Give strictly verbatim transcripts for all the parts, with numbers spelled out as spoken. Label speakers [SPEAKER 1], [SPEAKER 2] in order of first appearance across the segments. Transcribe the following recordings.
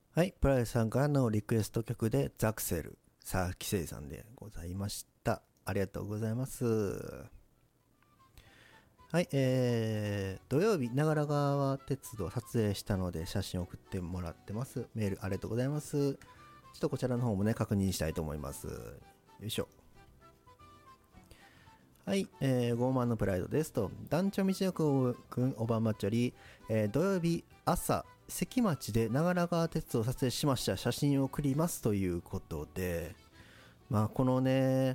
[SPEAKER 1] はい、プライさんからのリクエスト曲でザクセル、佐々木誠さんでございました。ありがとうございます。はい、えー、土曜日、長良川鉄道撮影したので写真送ってもらってます。メールありがとうございます。ちょっとこちらの方もね、確認したいと思います。よいしょ。はい、えー、ゴーマンのプライドですと、団長道代くんおばんまっちょり、えー、土曜日朝、関町で長良川鉄道を撮影しました。写真を送りますということで、まあこのね、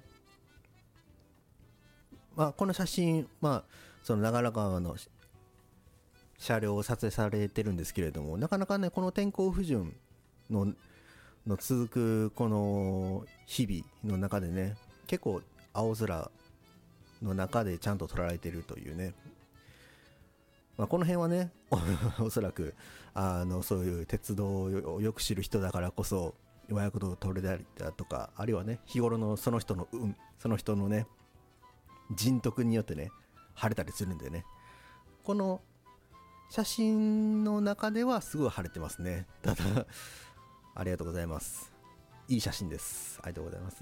[SPEAKER 1] まあこの写真、まあその長良川の車両を撮影されてるんですけれども、なかなかね、この天候不順のの続くこの日々の中でね、結構青空の中でちゃんと撮られてるというね、まあ、この辺はねおそらくあのそういう鉄道をよく知る人だからこそうまいことを撮れたりだとか、あるいはね日頃のその人の運その人のね人徳によってね晴れたりするんでね、この写真の中ではすごい晴れてますね。ただありがとうございます。いい写真です。ありがとうございます。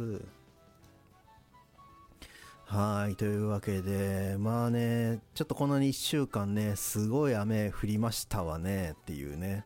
[SPEAKER 1] はい、というわけで、まあね、ちょっとこのいっしゅうかんね、すごい雨降りましたわねっていうね。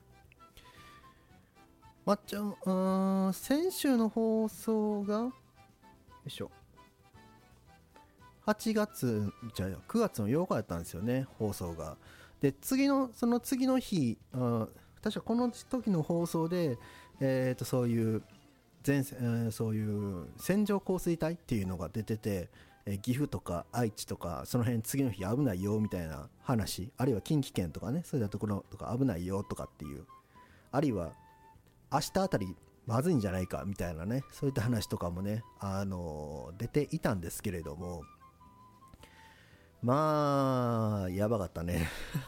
[SPEAKER 1] まっちゃん、うーん、先週の放送が、よいしょ、はちがつ、じゃあくがつのようかやったんですよね、放送が。で、次の、その次の日、あ確かこの時の放送で、えーと、そういう前線、えーそういう線状降水帯っていうのが出てて、えー岐阜とか愛知とかその辺次の日危ないよみたいな話、あるいは近畿圏とかね、そういったところとか危ないよとかっていう、あるいは明日あたりまずいんじゃないかみたいなね、そういった話とかもね、あのー出ていたんですけれども、まあやばかったね。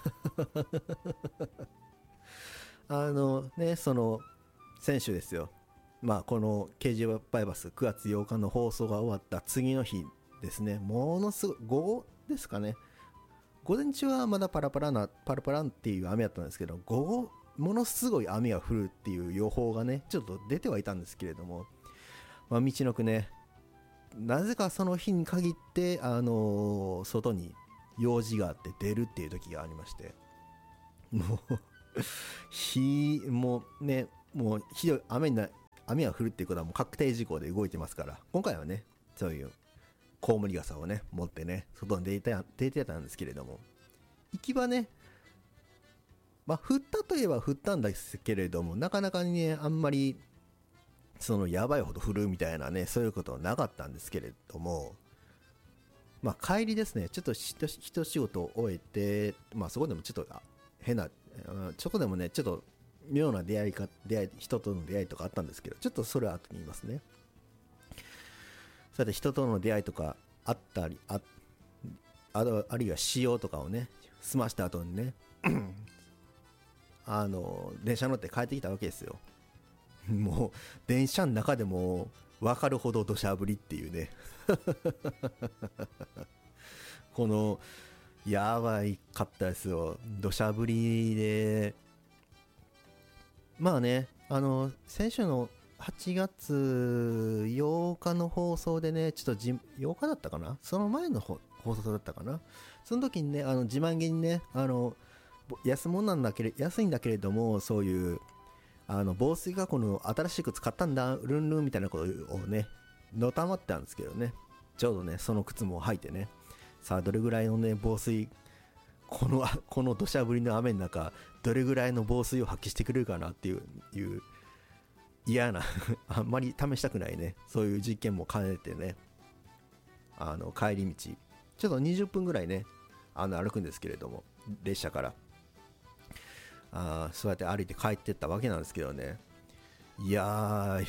[SPEAKER 1] あのね、その先週ですよ、まあこの ケージー バイパスくがつようかの放送が終わった次の日ですね、ものすごい午後ですかね、午前中はまだパラパラなパラパランっていう雨だったんですけど、午後ものすごい雨が降るっていう予報がねちょっと出てはいたんですけれども、まあ、道のくね、なぜかその日に限ってあのー外に用事があって出るっていう時がありまして、もう日もうね、もうひどい雨にな雨が降るっていうことはもう確定事項で動いてますから、今回はねそういうコウモリ傘をね持ってね外に出てた出てたんですけれども、行き場ね、まあ降ったといえば降ったんですけれども、なかなかにねあんまりそのやばいほど降るみたいなねそういうことはなかったんですけれども、まあ帰りですね、ちょっと一一仕事を終えて、まあそこでもちょっとあ変な、うんそこでもねちょっと妙な出会いか出会い人との出会いとかあったんですけど、ちょっとそれは後に言いますね。それで人との出会いとかあったり、ああるあるいは使用とかをね済ました後にねあの電車乗って帰ってきたわけですよ。もう電車の中でも分かるほど土砂降りっていうねこのやばいかったですよ、土砂降りで。まあね、あの先週のはちがつようかの放送でね、ちょっとじようかだったかな、その前の放送だったかな、その時にね、あの自慢げにね、あの安物なんだけれ安いんだけれども、そういうあの防水加工の新しく使ったんだルンルンみたいなことをねのたまってたんですけどね、ちょうどねその靴も履いてね、さあどれぐらいのね防水、このこの土砂降りの雨の中どれぐらいの防水を発揮してくれるかなっていういう嫌なあんまり試したくないね、そういう実験も兼ねてね、あの帰り道ちょっとにじゅっぷんぐらいねあの歩くんですけれども、列車からあそうやって歩いて帰ってったわけなんですけどね、いやー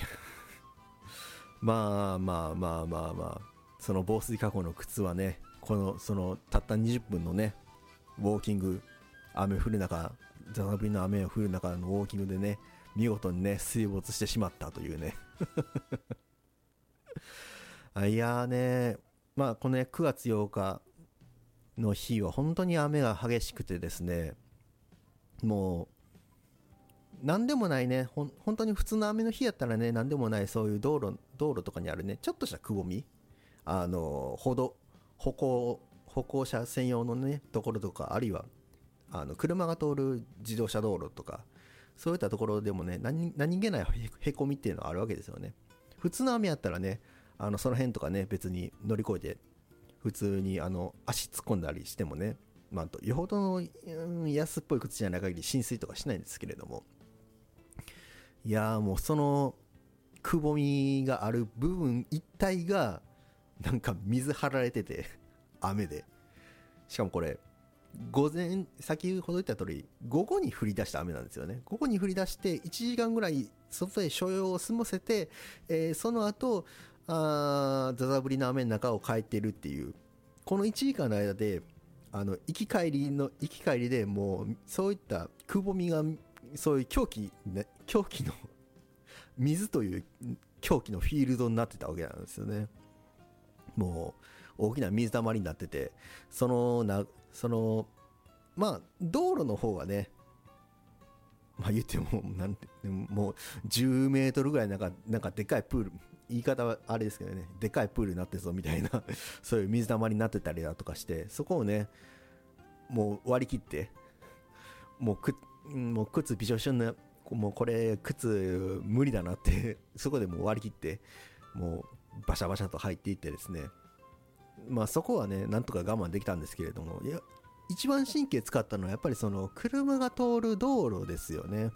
[SPEAKER 1] まあまあまあまあまあ、その防水加工の靴はね、このそのたったにじゅっぷんのねウォーキング、雨降る中、ザザ降りの雨が降る中のウォーキングでね、見事にね水没してしまったというねあいやーね、まあこのねくがつようかの日は本当に雨が激しくてですね、もなんでもないね、ほん本当に普通の雨の日やったらね、なんでもないそういう道路道路とかにあるね、ちょっとしたくぼみ、あの歩道歩行歩行者専用のねところとか、あるいはあの車が通る自動車道路とか、そういったところでもね、何何気ないへこみっていうのはあるわけですよね。普通の雨やったらね、あのその辺とかね、別に乗り越えて普通にあの足突っ込んだりしてもね、まあ、よほどの、うん、安っぽい靴じゃない限り浸水とかしないんですけれども、いやーもうそのくぼみがある部分一帯がなんか水張られてて、雨で、しかもこれ午前、先ほど言った通り午後に降り出した雨なんですよね。午後に降り出していちじかんぐらい外で所用を済ませて、えー、その後あザザ降りの雨の中を帰っているっていう、このいちじかんの間であの行き帰りの行き帰りでもうそういったくぼみが、そういう狂気、ね、狂気の水という狂気のフィールドになってたわけなんですよね。もう大きな水たまりになってて、そのなそのまあ道路の方はね、まあ言ってもなんてもうじゅうメートルぐらいなんかなんかでかいプール、言い方はあれですけどね、でかいプールになってるぞみたいなそういう水たまりになってたりだとかして、そこをねもう割り切って、もうくもう靴びしょびしょな、もうこれ靴無理だなってそこでもう割り切ってもうバシャバシャと入っていってですね、まあそこはねなんとか我慢できたんですけれども、いや一番神経使ったのはやっぱりその車が通る道路ですよね。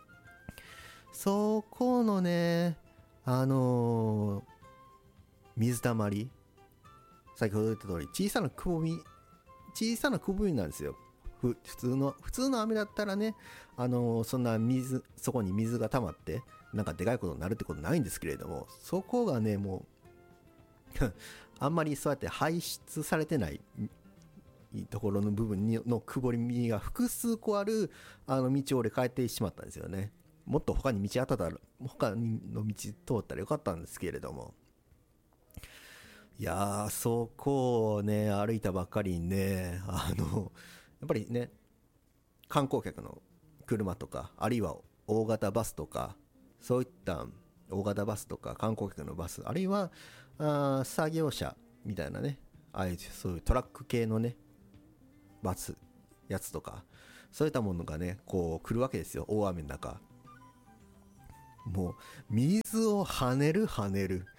[SPEAKER 1] そこのねあのー、水たまり、先ほど言った通り小さなくぼみ小さなくぼみなんですよ。普通の普通の雨だったらね、あのー、そんな水そこに水が溜まってなんかでかいことになるってことないんですけれども、そこがねもうあんまりそうやって排出されてないところの部分にのくぼみが複数個あるあの道を俺変えてしまったんですよね。もっと他に道あったら他の道通ったらよかったんですけれども、いやーそこをね歩いたばっかりにね、あのやっぱりね観光客の車とか、あるいは大型バスとか、そういった大型バスとか観光客のバス、あるいはあ作業車みたいなね、ああいうそういうトラック系のねバスやつとか、そういったものがねこう来るわけですよ、大雨の中。もう水を跳ねる跳ねる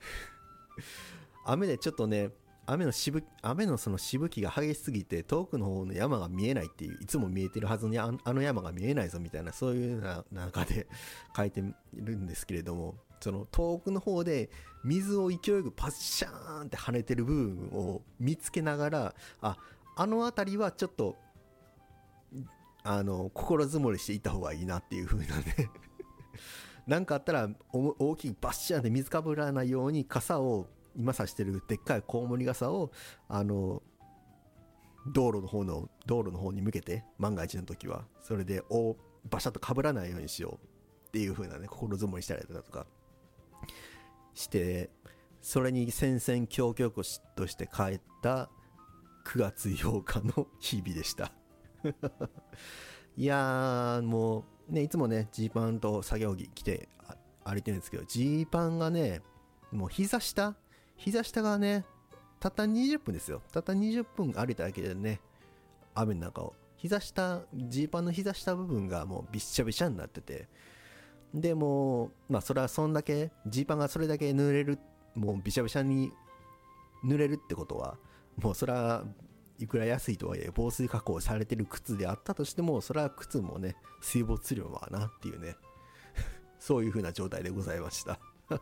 [SPEAKER 1] 雨でちょっとね、雨のしぶ雨のそのしぶきが激しすぎて遠くの方の山が見えないっていう、いつも見えてるはずに あ, あの山が見えないぞみたいな、そういうな中で書いてるんですけれども、その遠くの方で水を勢いよくパッシャーンって跳ねてる部分を見つけながら、ああの辺りはちょっとあの心づもりしていった方がいいなっていう風なねなんかあったら大きいバッシャーで水かぶらないように傘を、今差してるでっかいコウモリ傘をあの道路の方の道路の方に向けて、万が一の時はそれでおバシャッとかぶらないようにしようっていう風なね心づもりしたりだとかして、それに戦々恐々として帰ったくがつようかの日々でしたいやーもうね、いつもねジーパンと作業着着て歩いてるんですけど、ジーパンがねもう膝下膝下がねたったにじゅっぷんですよ。たったにじゅっぷん歩いただけでね、雨の中を膝下ジーパンの膝下部分がもうびっしゃびしゃになってて、でもまあそれはそんだけジーパンがそれだけ濡れる、もうびしゃびしゃに濡れるってことは、もうそれはいくら安いとはいえ防水加工されてる靴であったとしても、それは靴もね水没量はなっていうねそういう風な状態でございました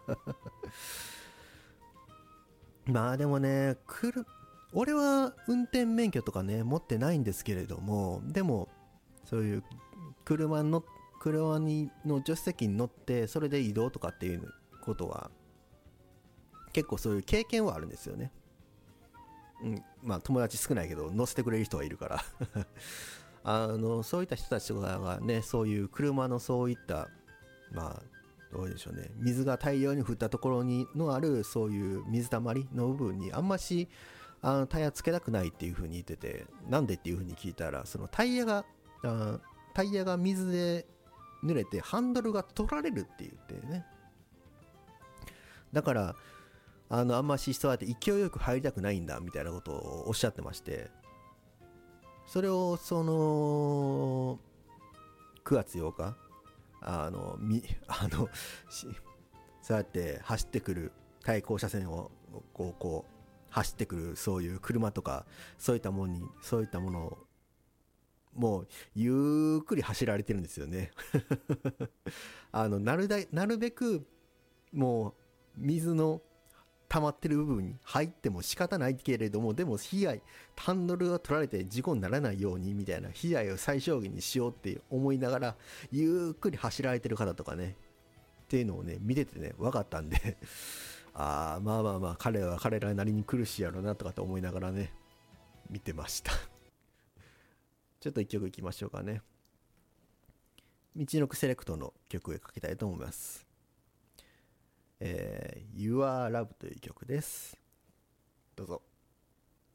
[SPEAKER 1] まあでもね、くる俺は運転免許とかね持ってないんですけれども、でもそういう車の車にの助手席に乗ってそれで移動とかっていうことは結構そういう経験はあるんですよね。うん、まあ友達少ないけど乗せてくれる人はいるからあのそういった人たちとかがね、そういう車のそういったまあどうでしょうね、水が大量に降ったところにのあるそういう水たまりの部分にあんましあのタイヤつけたくないっていう風に言ってて、なんでっていう風に聞いたら、そのタイヤがあタイヤが水で濡れてハンドルが取られるって言ってね。だからあのあんましそうやって勢いよく入りたくないんだみたいなことをおっしゃってまして、それをそのくがつようかあのみあのそうやって走ってくる対向車線をこうこう走ってくるそういう車とかそういったものにそういったものをもうゆっくり走られてるんですよねあのなるだなるべくもう水の溜まってる部分に入っても仕方ないけれども、でも被害ハンドルが取られて事故にならないようにみたいな被害を最小限にしようって思いながらゆっくり走られてる方とかねっていうのをね見ててね分かったんでああまあまあまあ彼は彼らなりに苦しいやろうなとかと思いながらね見てましたちょっと一曲いきましょうかね。道のくセレクトの曲をかけたいと思います。えー、Your Love という曲です。どうぞ。